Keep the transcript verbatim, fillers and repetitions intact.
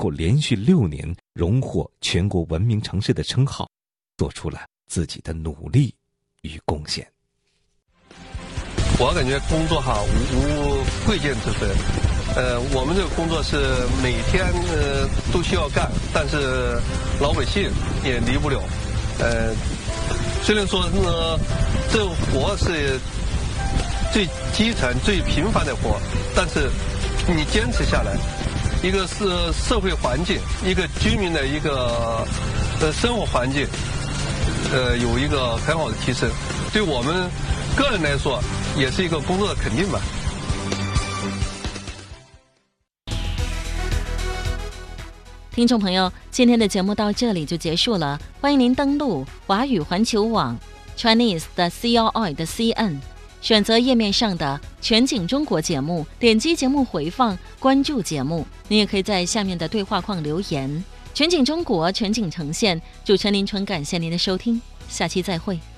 够连续六年荣获全国文明城市的称号，做出了自己的努力与贡献。 我感觉工作哈无无贵贱之分，呃，我们这个工作是每天呃都需要干，但是老百姓也离不了。呃，虽然说呢，这活是最基层、最平凡的活，但是你坚持下来，一个是社会环境，一个居民的一个呃生活环境，呃，有一个很好的提升，对我们个人来说，也是一个工作的肯定吧。 听众朋友，今天的节目到这里就结束了，欢迎您登录华语环球网 Chinese 的 C L I 的 C N， 选择页面上的全景中国节目，点击节目回放，关注节目。您也可以在下面的对话框留言。全景中国，全景呈现，主持人林纯，感谢您的收听，下期再会。